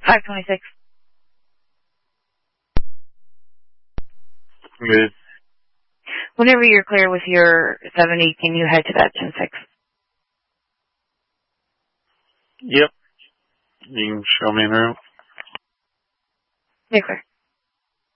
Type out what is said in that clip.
526. Good. Whenever you're clear with your 70, can you head to that 10-6? Yep. You can show me around. You're clear.